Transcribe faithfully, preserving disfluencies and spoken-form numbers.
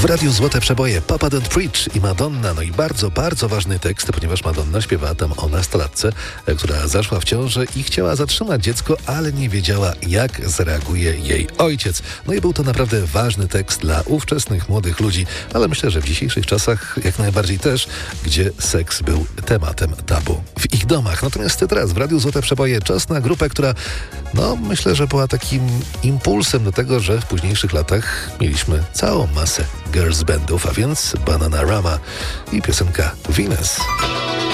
Radiu Złote Przeboje Papa Don't Preach i Madonna. No i bardzo, bardzo ważny tekst, ponieważ Madonna śpiewała tam o nastolatce, która zaszła w ciążę i chciała zatrzymać dziecko, ale nie wiedziała, jak zareaguje jej ojciec. No i był to naprawdę ważny tekst dla ówczesnych młodych ludzi, ale myślę, że w dzisiejszych czasach jak najbardziej też, gdzie seks był tematem tabu w ich domach. Natomiast teraz w Radiu Złote Przeboje czas na grupę, która no myślę, że była takim impulsem do tego, że w późniejszych latach mieliśmy całą masę girls bandów, a więc Bananarama i piosenka Venus.